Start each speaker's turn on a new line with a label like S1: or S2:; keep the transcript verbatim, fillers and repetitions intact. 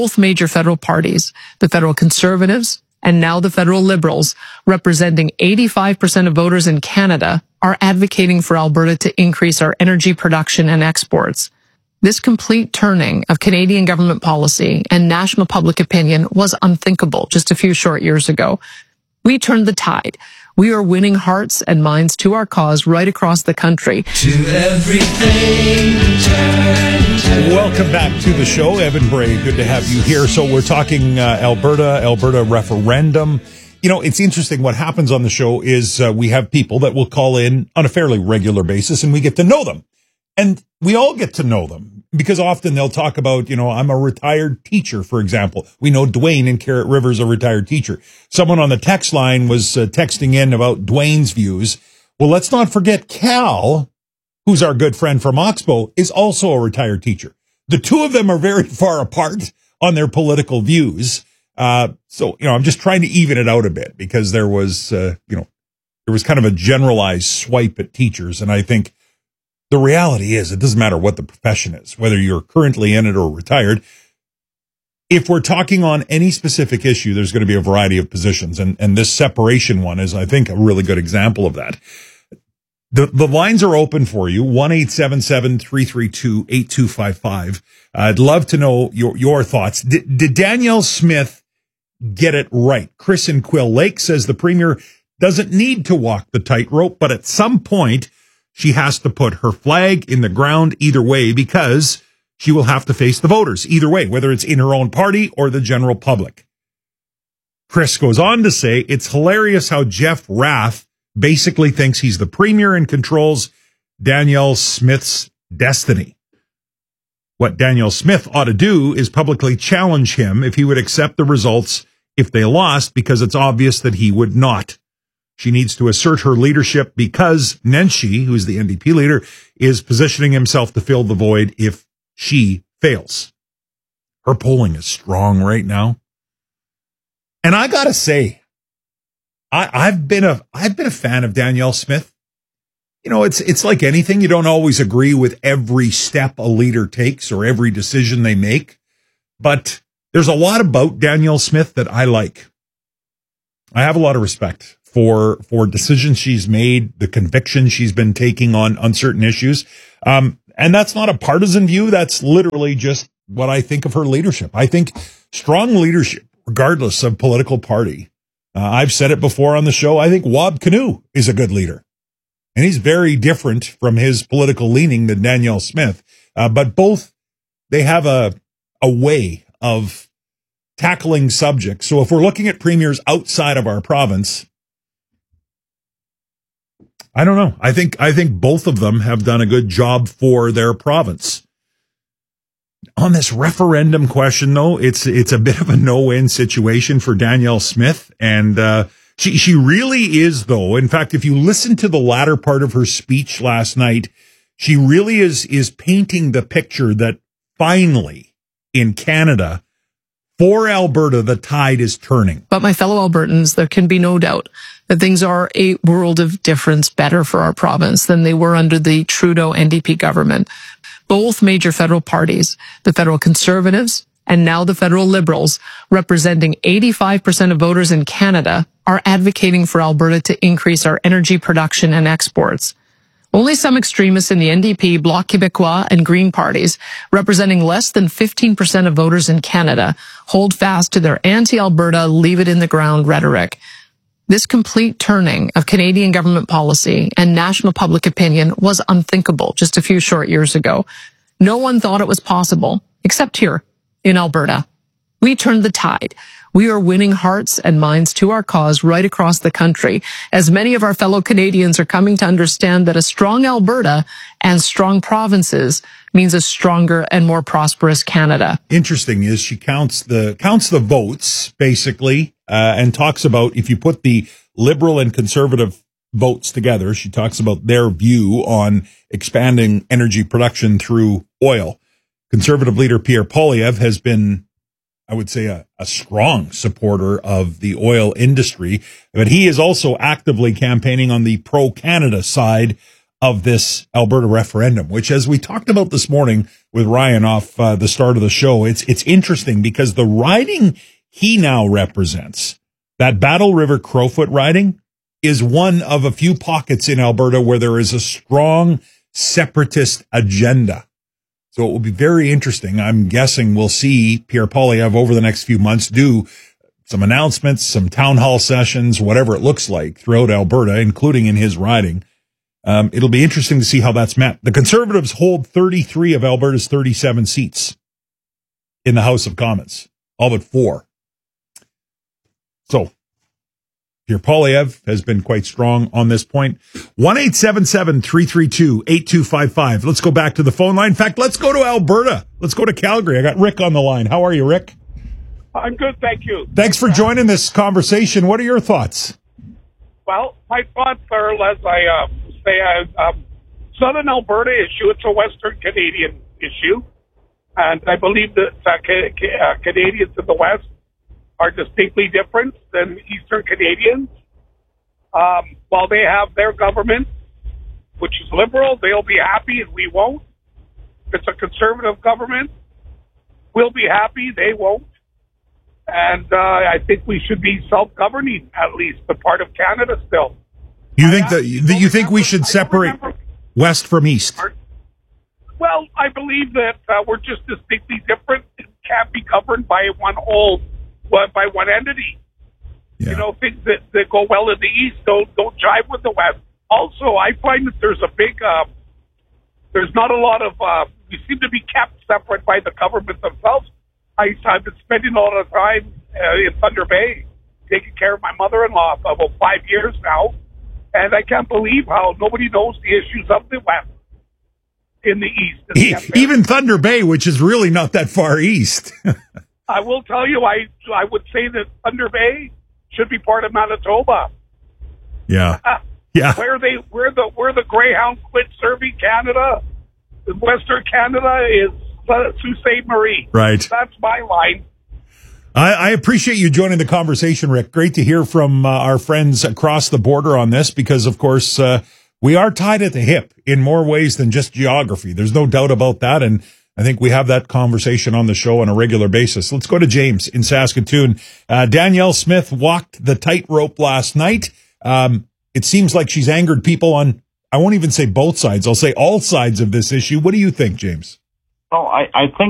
S1: both major federal parties, the federal Conservatives and now the federal Liberals, representing eighty-five percent of voters in Canada, are advocating for Alberta to increase our energy production and exports. This complete turning of Canadian government policy and national public opinion was unthinkable just a few short years ago. We turned the tide. We are winning hearts and minds to our cause right across the country.
S2: To everything, turn, turn.
S3: Welcome back to the show. Evan Bray, good to have you here. So we're talking uh, Alberta, Alberta referendum. You know, it's interesting. What happens on the show is uh, we have people that will call in on a fairly regular basis, and we get to know them. And we all get to know them because often they'll talk about, you know, I'm a retired teacher, for example. We know Dwayne in Carrot River is a retired teacher. Someone on the text line was uh, texting in about Dwayne's views. Well, let's not forget Cal, who's our good friend from Oxbow, is also a retired teacher. The two of them are very far apart on their political views. Uh, so, you know, I'm just trying to even it out a bit because there was, uh, you know, there was kind of a generalized swipe at teachers. And I think the reality is it doesn't matter what the profession is, whether you're currently in it or retired. If we're talking on any specific issue, there's going to be a variety of positions. And, and this separation one is, I think, a really good example of that. The, the lines are open for you. one eight seven seven, three three two, eight two five five. I'd love to know your, your thoughts. Did, did Danielle Smith get it right? Chris in Quill Lake says the premier doesn't need to walk the tightrope, but at some point, she has to put her flag in the ground either way because she will have to face the voters either way, whether it's in her own party or the general public. Chris goes on to say, it's hilarious how Jeff Rath basically thinks he's the premier and controls Danielle Smith's destiny. What Danielle Smith ought to do is publicly challenge him if he would accept the results if they lost, because it's obvious that he would not. She needs to assert her leadership because Nenshi, who is the N D P leader, is positioning himself to fill the void if she fails. Her polling is strong right now. And I gotta say, I, I've been a I've been a fan of Danielle Smith. You know, it's it's like anything. You don't always agree with every step a leader takes or every decision they make. But there's a lot about Danielle Smith that I like. I have a lot of respect for for decisions she's made, the conviction she's been taking on, on certain issues. Um, and that's not a partisan view. That's literally just what I think of her leadership. I think strong leadership, regardless of political party. Uh, I've said it before on the show. I think Wab Kinew is a good leader. And he's very different from his political leaning than Danielle Smith. Uh, but both, they have a a way of tackling subjects. So if we're looking at premiers outside of our province, I don't know. I think I think both of them have done a good job for their province. On this referendum question, though, it's it's a bit of a no-win situation for Danielle Smith, and uh, she she really is, though. In fact, if you listen to the latter part of her speech last night, she really is is painting the picture that finally in Canada, for Alberta, the tide is turning.
S1: But my fellow Albertans, there can be no doubt that things are a world of difference better for our province than they were under the Trudeau N D P government. Both major federal parties, the federal Conservatives and now the federal Liberals, representing eighty-five percent of voters in Canada, are advocating for Alberta to increase our energy production and exports. Only some extremists in the N D P, Bloc Québécois, and Green parties, representing less than fifteen percent of voters in Canada, hold fast to their anti-Alberta, leave-it-in-the-ground rhetoric. This complete turning of Canadian government policy and national public opinion was unthinkable just a few short years ago. No one thought it was possible, except here in Alberta. We turned the tide. We are winning hearts and minds to our cause right across the country, as many of our fellow Canadians are coming to understand that a strong Alberta and strong provinces means a stronger and more prosperous Canada.
S3: Interesting is she counts the counts the votes, basically, uh, and talks about if you put the Liberal and Conservative votes together, she talks about their view on expanding energy production through oil. Conservative leader Pierre Poilievre has been, I would say, a, a strong supporter of the oil industry, but he is also actively campaigning on the pro-Canada side of this Alberta referendum, which, as we talked about this morning with Ryan off uh, the start of the show, it's it's interesting because the riding he now represents, that Battle River Crowfoot riding, is one of a few pockets in Alberta where there is a strong separatist agenda. So it will be very interesting. I'm guessing we'll see Pierre Poilievre over the next few months do some announcements, some town hall sessions, whatever it looks like throughout Alberta, including in his riding. Um, it'll be interesting to see how that's met. The Conservatives hold thirty-three of Alberta's thirty-seven seats in the House of Commons, all but four. So Pierre Poilievre has been quite strong on this point. one eight seven seven, three three two, eight two five five. Let's go back to the phone line. In fact, let's go to Alberta. Let's go to Calgary. I got Rick on the line. How are you, Rick?
S4: I'm good, thank you.
S3: Thanks for joining this conversation. What are your thoughts?
S4: Well, my thoughts are, as I uh, say, uh, um, Southern Alberta issue, it's a Western Canadian issue. And I believe that uh, ca- ca- uh, Canadians in the West are distinctly different than Eastern Canadians. Um, while they have their government, which is liberal, they'll be happy and we won't. If it's a conservative government, we'll be happy, they won't. And uh, I think we should be self-governing, at least, but part of Canada still.
S3: You think that you think we should separate West from East?
S4: Well, I believe that uh, we're just distinctly different and can't be governed by one whole, by one entity. Yeah. You know, things that, that go well in the East don't don't jive with the West. Also, I find that there's a big, uh, there's not a lot of, uh, we seem to be kept separate by the government themselves. I, I've been spending a lot of time uh, in Thunder Bay taking care of my mother-in-law for about five years now, and I can't believe how nobody knows the issues of the West in the East.
S3: Even Thunder Bay, which is really not that far east.
S4: I will tell you, I I would say that Thunder Bay should be part of Manitoba.
S3: Yeah, yeah.
S4: Where they where the where the Greyhound quit serving Canada, Western Canada is uh, Sault Ste. Marie.
S3: Right.
S4: That's my line.
S3: I, I appreciate you joining the conversation, Rick. Great to hear from uh, our friends across the border on this, because of course uh, we are tied at the hip in more ways than just geography. There's no doubt about that, and I think we have that conversation on the show on a regular basis. Let's go to James in Saskatoon. Uh, Danielle Smith walked the tightrope last night. Um, it seems like she's angered people on, I won't even say both sides, I'll say all sides of this issue. What do you think, James?
S5: Oh, I, I think